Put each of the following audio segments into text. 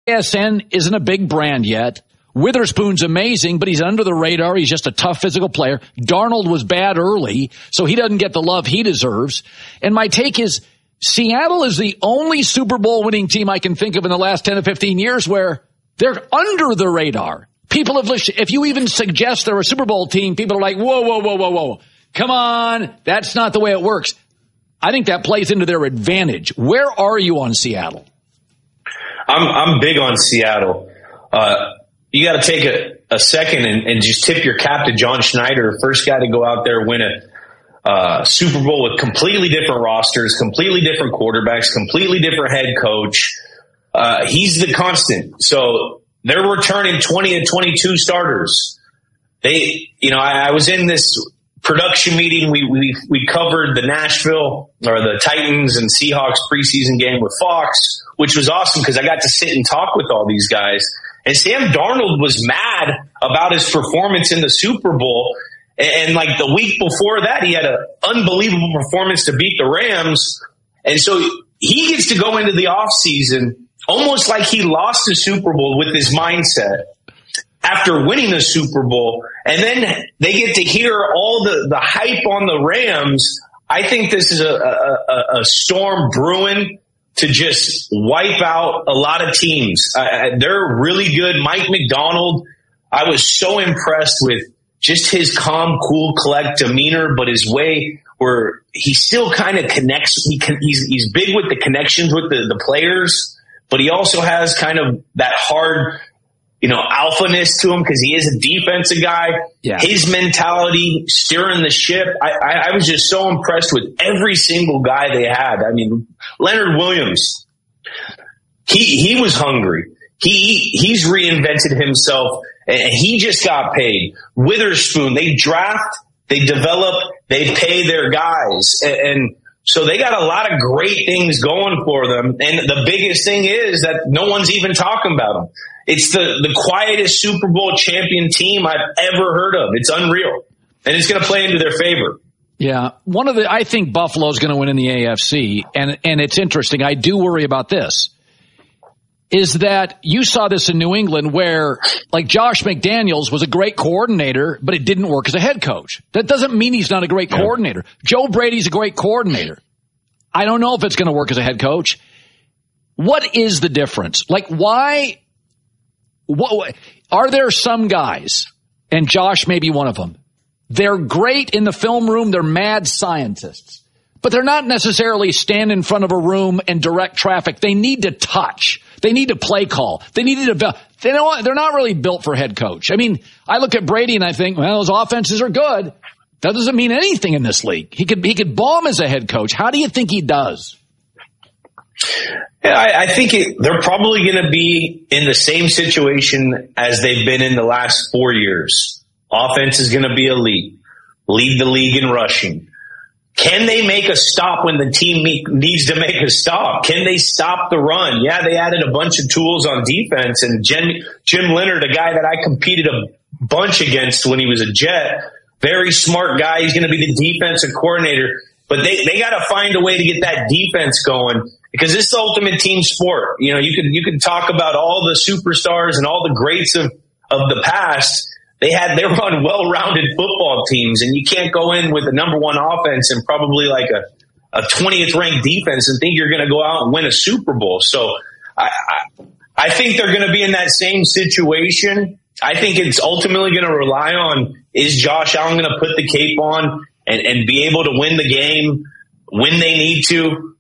ASN isn't a big brand yet. Witherspoon's amazing, but he's under the radar. He's just a tough physical player. Darnold was bad early, so he doesn't get the love he deserves. And my take is Seattle is the only Super Bowl winning team I can think of in the last 10 to 15 years where they're under the radar. People have listened. If you even suggest they're a Super Bowl team, people are like, whoa, whoa, whoa, whoa, whoa. Come on. That's not the way it works. I think that plays into their advantage. Where are you on Seattle? I'm big on Seattle. You got to take a second and just tip your cap to John Schneider, first guy to go out there, win a Super Bowl with completely different rosters, completely different quarterbacks, completely different head coach. He's the constant. So they're returning 20 and 22 starters. I was in this production meeting. We covered the Nashville or the Titans and Seahawks preseason game with Fox, which was awesome because I got to sit and talk with all these guys. And Sam Darnold was mad about his performance in the Super Bowl. And like the week before that, he had an unbelievable performance to beat the Rams. And so he gets to go into the offseason almost like he lost the Super Bowl with his mindset after winning the Super Bowl. And then they get to hear all the hype on the Rams. I think this is a storm brewing to just wipe out a lot of teams. They're really good. Mike McDonald, I was so impressed with just his calm, cool, collect demeanor, but his way where he still kind of connects. He's big with the connections with the players, but he also has kind of that hard, alphaness to him because he is a defensive guy. Yeah. His mentality, steering the ship. I was just so impressed with every single guy they had. I mean, Leonard Williams, he was hungry. He's reinvented himself and he just got paid. Witherspoon, they draft, they develop, they pay their guys. And so they got a lot of great things going for them. And the biggest thing is that no one's even talking about them. It's the quietest Super Bowl champion team I've ever heard of. It's unreal. And it's going to play into their favor. Yeah. I think Buffalo's going to win in the AFC. And it's interesting. I do worry about this. Is that you saw this in New England where like Josh McDaniels was a great coordinator, but it didn't work as a head coach. That doesn't mean he's not a great coordinator. Joe Brady's a great coordinator. I don't know if it's going to work as a head coach. What is the difference? Like why? What, are there some guys, and Josh may be one of them, they're great in the film room, they're mad scientists, but they're not necessarily stand in front of a room and direct traffic. They need to touch. They need to play call. They need to develop. They're not really built for head coach. I mean, I look at Brady and I think, well, his offenses are good. That doesn't mean anything in this league. He could bomb as a head coach. How do you think he does? Yeah, I think they're probably going to be in the same situation as they've been in the last 4 years. Offense is going to be elite, lead the league in rushing. Can they make a stop when the team needs to make a stop? Can they stop the run? Yeah, they added a bunch of tools on defense, and Jim Leonard, a guy that I competed a bunch against when he was a Jet, very smart guy. He's going to be the defensive coordinator, but they got to find a way to get that defense going. Because this is the ultimate team sport. You could talk about all the superstars and all the greats of the past. They were on well-rounded football teams, and you can't go in with the number one offense and probably like a 20th ranked defense and think you're going to go out and win a Super Bowl. So I think they're going to be in that same situation. I think it's ultimately going to rely on, is Josh Allen going to put the cape on and be able to win the game when they need to?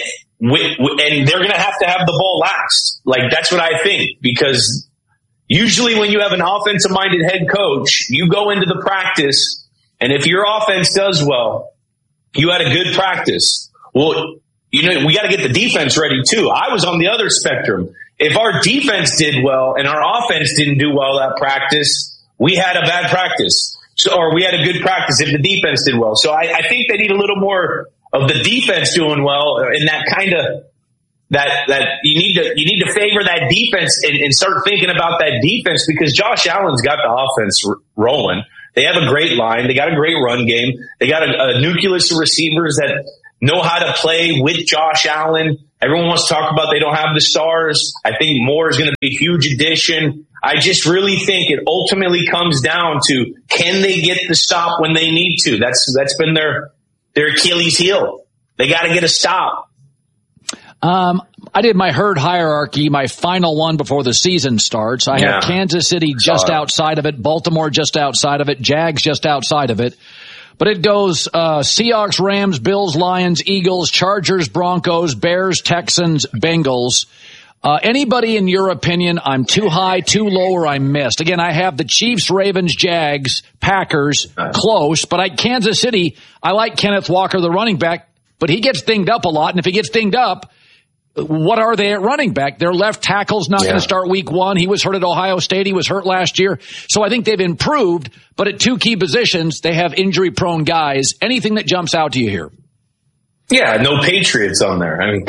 And they're going to have the ball last. Like, that's what I think, because usually when you have an offensive-minded head coach, you go into the practice, and if your offense does well, you had a good practice. Well, we got to get the defense ready too. I was on the other spectrum. If our defense did well and our offense didn't do well that practice, we had a bad practice. Or we had a good practice if the defense did well. So I think they need a little more of the defense doing well, and that kind of that you need to favor that defense and start thinking about that defense, because Josh Allen's got the offense rolling. They have a great line. They got a great run game. They got a nucleus of receivers that know how to play with Josh Allen. Everyone wants to talk about they don't have the stars. I think Moore is going to be a huge addition. I just really think it ultimately comes down to, can they get the stop when they need to? That's been their Achilles heel. They got to get a stop. I did my herd hierarchy, my final one before the season starts. I have Kansas City just outside of it, Baltimore just outside of it, Jags just outside of it. But it goes Seahawks, Rams, Bills, Lions, Eagles, Chargers, Broncos, Bears, Texans, Bengals. Anybody in your opinion, I'm too high, too low, or I missed? Again, I have the Chiefs, Ravens, Jags, Packers, close. But Kansas City, I like Kenneth Walker, the running back, but he gets dinged up a lot. And if he gets dinged up, what are they at running back? Their left tackle's not going to start week 1. He was hurt at Ohio State. He was hurt last year. So I think they've improved, but at 2 key positions, they have injury-prone guys. Anything that jumps out to you here? Yeah, no Patriots on there. I mean,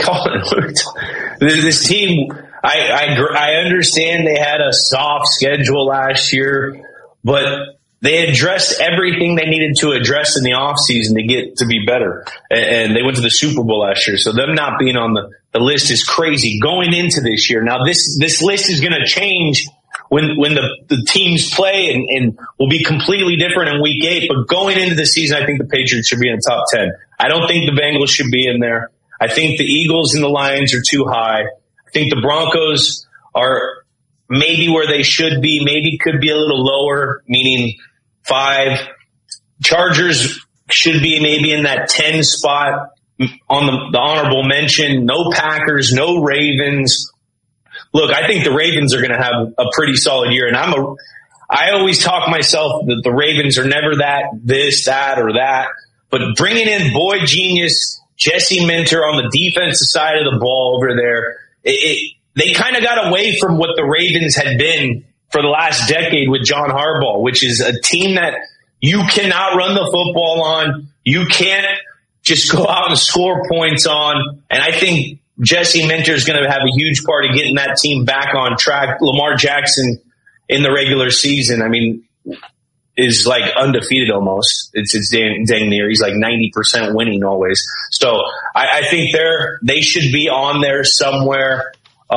this team, I understand they had a soft schedule last year, but they addressed everything they needed to address in the offseason to get to be better. And they went to the Super Bowl last year. So them not being on the list is crazy going into this year. Now this list is going to change when the teams play and will be completely different in week 8. But going into the season, I think the Patriots should be in the top 10. I don't think the Bengals should be in there. I think the Eagles and the Lions are too high. I think the Broncos are maybe where they should be, maybe could be a little lower, meaning 5. Chargers should be maybe in that 10 spot on the honorable mention. No Packers, no Ravens. Look, I think the Ravens are going to have a pretty solid year. And I always talk myself that the Ravens are never this, that, or that. But bringing in Boyd Genius, Jesse Minter on the defensive side of the ball over there, they kind of got away from what the Ravens had been for the last decade with John Harbaugh, which is a team that you cannot run the football on. You can't just go out and score points on. And I think Jesse Minter is going to have a huge part of getting that team back on track. Lamar Jackson in the regular season, I mean, is like undefeated almost. It's dang near. He's like 90% winning always. So I think they should be on there somewhere.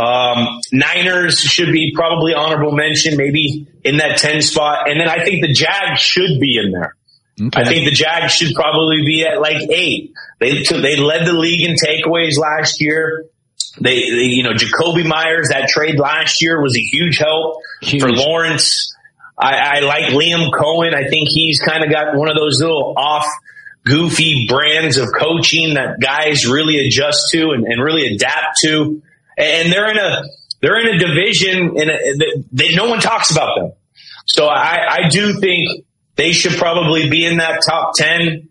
Niners should be probably honorable mention, maybe in that 10 spot. And then I think the Jags should be in there. Okay. I think the Jags should probably be at like 8. They led the league in takeaways last year. Jacoby Myers, that trade last year was a huge help for Lawrence. I like Liam Cohen. I think he's kind of got one of those little goofy brands of coaching that guys really adjust to and really adapt to. And they're in a division no one talks about them. So I do think they should probably be in that top 10.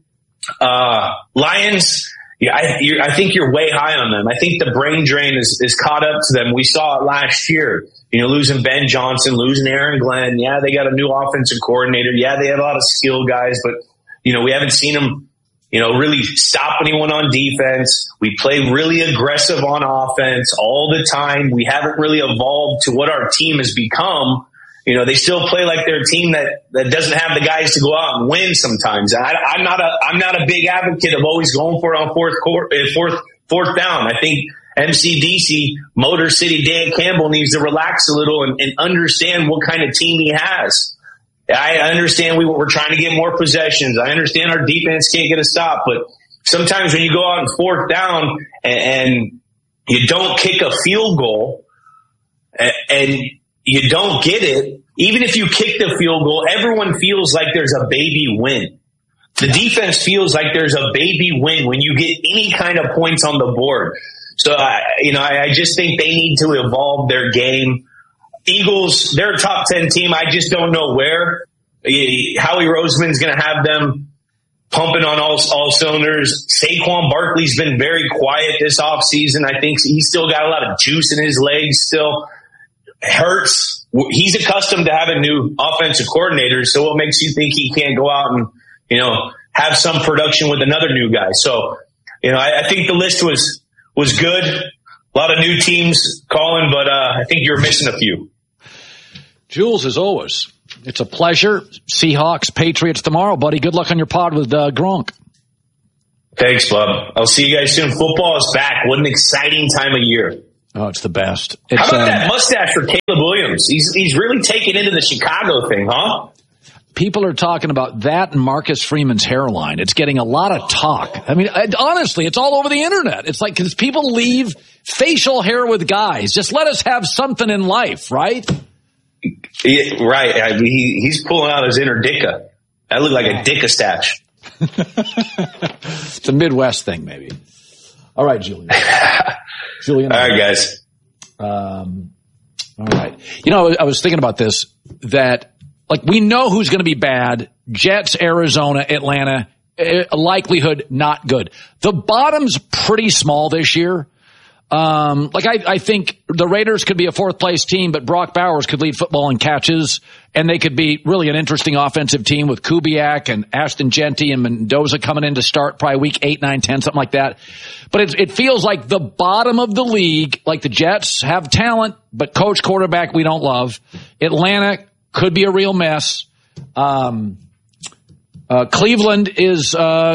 Lions, I think you're way high on them. I think the brain drain is caught up to them. We saw it last year. Losing Ben Johnson, losing Aaron Glenn. Yeah, they got a new offensive coordinator. Yeah, they have a lot of skill guys, but we haven't seen them really stop anyone on defense. We play really aggressive on offense all the time. We haven't really evolved to what our team has become. They still play like they're a team that doesn't have the guys to go out and win sometimes. I'm not a big advocate of always going for it on fourth down. I think MCDC, Motor City Dan Campbell needs to relax a little and understand what kind of team he has. I understand we're trying to get more possessions. I understand our defense can't get a stop, but sometimes when you go out and fourth down and you don't kick a field goal and you don't get it, even if you kick the field goal, everyone feels like there's a baby win. The defense feels like there's a baby win when you get any kind of points on the board. So, I just think they need to evolve their game. Eagles, they're a top 10 team. I just don't know where. Howie Roseman's going to have them pumping on all cylinders. Saquon Barkley's been very quiet this offseason. I think he's still got a lot of juice in his legs still. Hurts, he's accustomed to having new offensive coordinators, so what makes you think he can't go out and, have some production with another new guy? So, I think the list was good. A lot of new teams calling, but I think you're missing a few. Jules, as always, it's a pleasure. Seahawks, Patriots tomorrow, buddy. Good luck on your pod with Gronk. Thanks, bub. I'll see you guys soon. Football is back. What an exciting time of year. Oh, it's the best. How about that mustache for Caleb Williams? He's really taken into the Chicago thing, huh? People are talking about that and Marcus Freeman's hairline. It's getting a lot of talk. I mean, honestly, it's all over the internet. It's like, because people leave facial hair with guys. Just let us have something in life, right? Yeah, right. I mean, he's pulling out his inner dicka. I look like a dicka-stache. It's a Midwest thing, maybe. All right, Julian. Julian. All right, guys. All right. You know, I was thinking about this, that like we know who's going to be bad. Jets, Arizona, Atlanta, likelihood not good. The bottom's pretty small this year. I think the Raiders could be a fourth place team, but Brock Bowers could lead football in catches, and they could be really an interesting offensive team with Kubiak and Ashton Genty and Mendoza coming in to start probably week 8, 9, 10, something like that. But it feels like the bottom of the league, like the Jets have talent, but coach quarterback we don't love. Atlanta could be a real mess. Cleveland is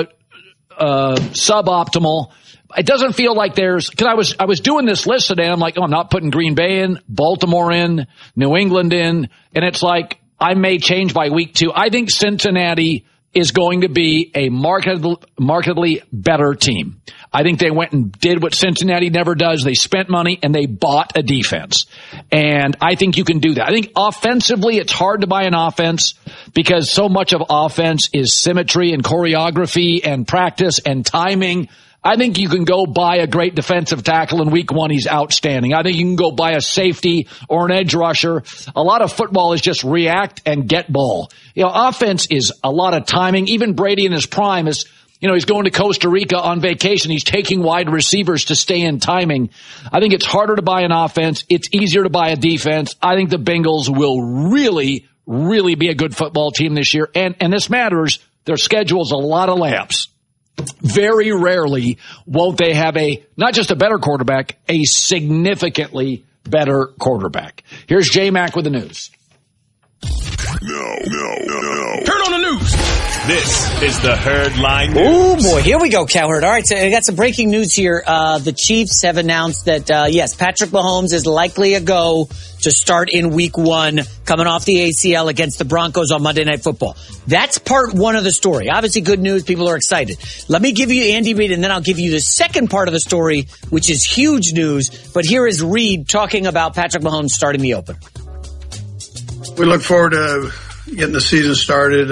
suboptimal. It doesn't feel like because I was doing this list today, and I'm like, I'm not putting Green Bay in, Baltimore in, New England in, and it's like I may change by week 2. I think Cincinnati is going to be a markedly better team. I think they went and did what Cincinnati never does. They spent money and they bought a defense. And I think you can do that. I think offensively, it's hard to buy an offense because so much of offense is symmetry and choreography and practice and timing. I think you can go buy a great defensive tackle in week 1. He's outstanding. I think you can go buy a safety or an edge rusher. A lot of football is just react and get ball. You know, offense is a lot of timing. Even Brady in his prime is, you know, he's going to Costa Rica on vacation. He's taking wide receivers to stay in timing. I think it's harder to buy an offense. It's easier to buy a defense. I think the Bengals will really, really be a good football team this year. And this matters. Their schedule's a lot of layups. Very rarely won't they have not just a better quarterback, a significantly better quarterback. Here's J-Mac with the news. No. Heard on the news. This is the Herdline News. Oh boy, here we go, Cowherd. All right, so I got some breaking news here. The Chiefs have announced that, yes, Patrick Mahomes is likely a go to start in week 1, coming off the ACL against the Broncos on Monday Night Football. That's part 1 of the story. Obviously good news. People are excited. Let me give you Andy Reid, and then I'll give you the second part of the story, which is huge news. But here is Reid talking about Patrick Mahomes starting the opener. We look forward to getting the season started,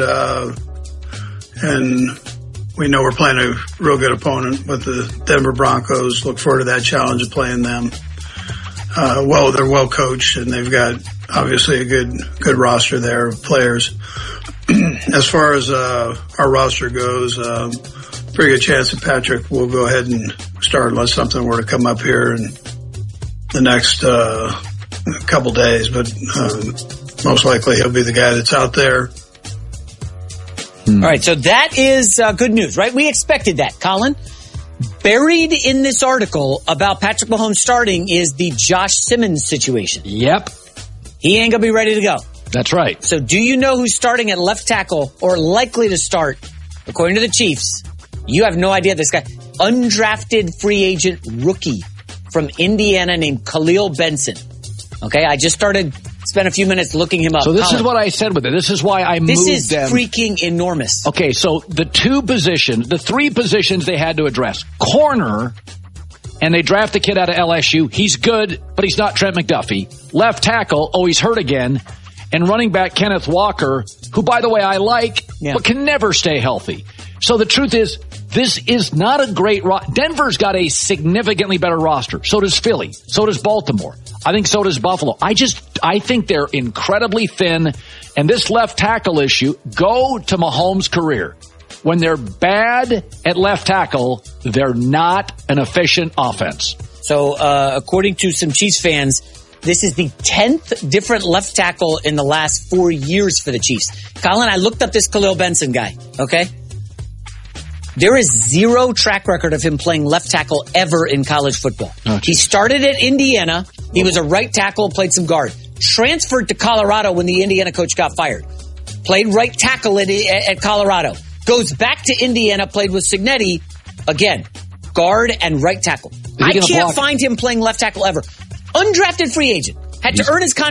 and we know we're playing a real good opponent with the Denver Broncos. Look forward to that challenge of playing them. They're well coached, and they've got obviously a good roster there of players. As far as our roster goes, pretty good chance that Patrick will go ahead and start unless something were to come up here in the next couple days, but most likely he'll be the guy that's out there. All right, so that is good news, right? We expected that, Colin. Buried in this article about Patrick Mahomes starting is the Josh Simmons situation. Yep. He ain't going to be ready to go. That's right. So do you know who's starting at left tackle or likely to start, according to the Chiefs? You have no idea this guy. Undrafted free agent rookie from Indiana named Khalil Benson. Okay, I just spent a few minutes looking him up. So this is what I said with it. This is why I moved them. This is freaking enormous. Okay, so the 3 positions they had to address. Corner, and they draft the kid out of LSU. He's good, but he's not Trent McDuffie. Left tackle, he's hurt again. And running back Kenneth Walker, who, by the way, I like, but can never stay healthy. So the truth is, this is not a great Denver's got a significantly better roster. So does Philly. So does Baltimore. I think so does Buffalo. I think they're incredibly thin. And this left tackle issue, go to Mahomes' career. When they're bad at left tackle, they're not an efficient offense. So, according to some Chiefs fans, this is the 10th different left tackle in the last 4 years for the Chiefs. Colin, I looked up this Khalil Benson guy, okay? There is 0 track record of him playing left tackle ever in college football. He started at Indiana. He was a right tackle, played some guard. Transferred to Colorado when the Indiana coach got fired. Played right tackle at Colorado. Goes back to Indiana, played with Cignetti, Again, guard and right tackle. I can't find him playing left tackle ever. Undrafted free agent. Had to earn his contract.